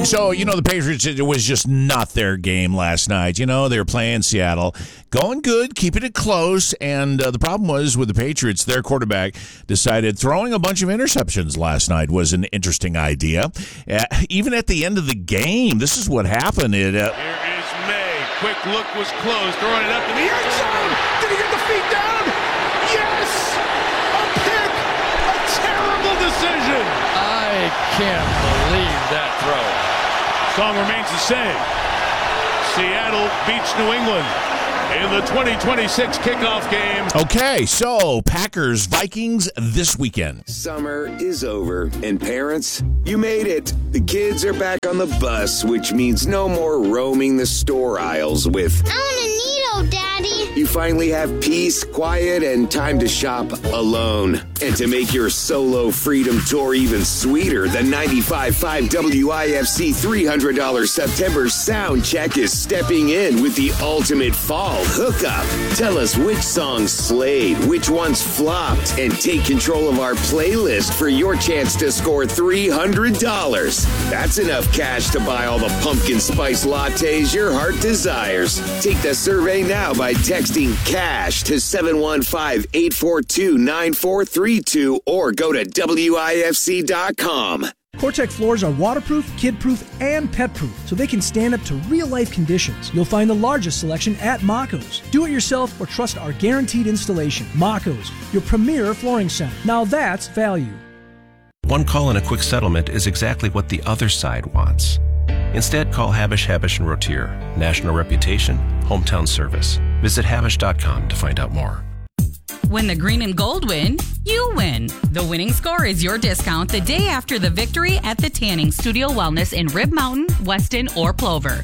So, the Patriots, it was just not their game last night. They were playing Seattle, going good, keeping it close, and the problem was with the Patriots, their quarterback decided throwing a bunch of interceptions last night was an interesting idea. Even at the end of the game, this is what happened. Here is May. Quick look was closed, throwing it up in the end zone. Did he get the feet down? Yes! A pick! A terrible decision! I can't believe that throw. Song remains the same. Seattle beats New England in the 2026 kickoff game. Okay, so Packers, Vikings this weekend. Summer is over, and parents, you made it. The kids are back on the bus, which means no more roaming the store aisles with I want a Neato, Daddy. You finally have peace, quiet, and time to shop alone. And to make your solo freedom tour even sweeter, the 95.5 WIFC $300 September sound check is stepping in with the ultimate fall hookup. Tell us which songs slayed, which ones flopped, and take control of our playlist for your chance to score $300. That's enough cash to buy all the pumpkin spice lattes your heart desires. Take the survey now by texting CASH to 715-842-9432 or go to WIFC.com. Cortec floors are waterproof, kid-proof, and pet-proof, so they can stand up to real-life conditions. You'll find the largest selection at Maco's. Do it yourself or trust our guaranteed installation. Maco's, your premier flooring center. Now that's value. One call and a quick settlement is exactly what the other side wants. Instead, call Habish, Habish & Rotier. National reputation, hometown service. Visit Habish.com to find out more. When the green and gold win, you win. The winning score is your discount the day after the victory at the Tanning Studio Wellness in Rib Mountain, Weston, or Plover.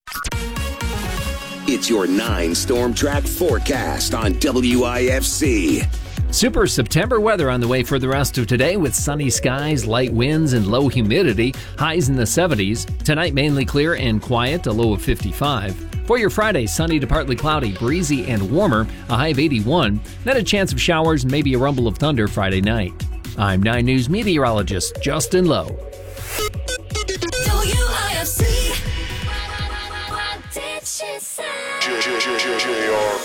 It's your 9 Storm Track forecast on WIFC. Super September weather on the way for the rest of today with sunny skies, light winds, and low humidity. Highs in the 70s. Tonight mainly clear and quiet, a low of 55. For your Friday, sunny to partly cloudy, breezy and warmer, a high of 81. Then a chance of showers and maybe a rumble of thunder Friday night. I'm 9 News meteorologist Justin Lowe. WIFC. What did she say?